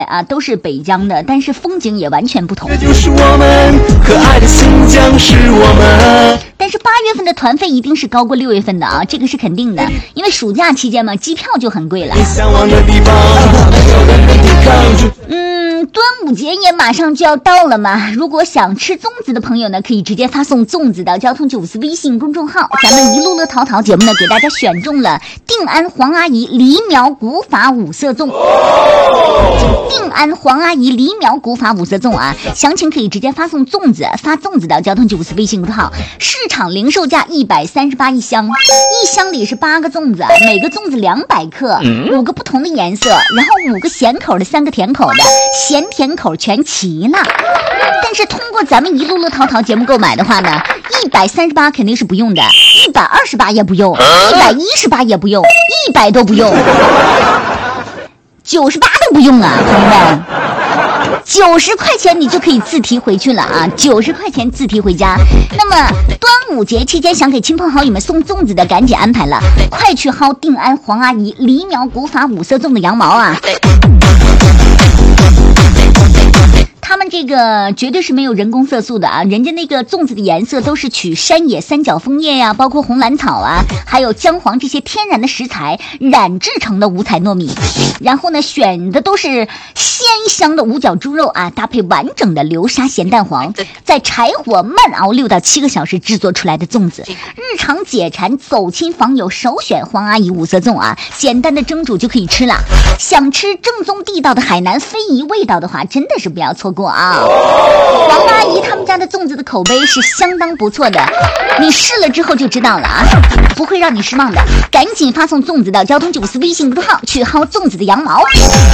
啊，都是北疆的，但是风景也完全不同。 这就是我们可爱的新疆，是我们。 但是8月份的团费一定是高过6月份的啊，这个是肯定的，因为暑假期间嘛，机票就很贵了。 向往的地方， 端午节也马上就要到了嘛，如果想吃粽子的朋友呢，可以直接发送粽子到交通954微信公众号。咱们一路乐淘淘节目呢，给大家选中了定安黄阿姨梨苗古法五色粽。定安黄阿姨梨苗古法五色粽啊，详情可以直接发送粽子，发粽子到交通954微信公众号。市场零售价138一箱，一箱里是8个粽子，每个粽子200克，5个不同的颜色，然后5个咸口的，3个甜口的，咸甜口全齐了。但是通过咱们一路乐淘淘节目购买的话呢，138肯定是不用的，128也不用，118也不用，100都不用，98都不用啊，朋友们。90块钱你就可以自提回去了啊！90块钱自提回家。那么端午节期间想给亲朋好友们送粽子的，赶紧安排了，快去薅定安黄阿姨梨苗古法五色粽的羊毛啊！他们这个绝对是没有人工色素的啊，人家那个粽子的颜色都是取山野三角枫叶呀，包括红兰草啊，还有姜黄这些天然的食材染制成的五彩糯米，然后呢选的都是鲜香的五角猪肉啊，搭配完整的流沙咸蛋黄，在柴火慢熬6到7个小时制作出来的粽子，日常解馋走亲访友首选黄阿姨五色粽啊，简单的蒸煮就可以吃了。想吃正宗地道的海南非遗味道的话，真的是不要错过啊！黄阿姨他们家的粽子的口碑是相当不错的，你试了之后就知道了啊，不会让你失望的。赶紧发送粽子到交通954微信公众号去薅粽子的羊毛。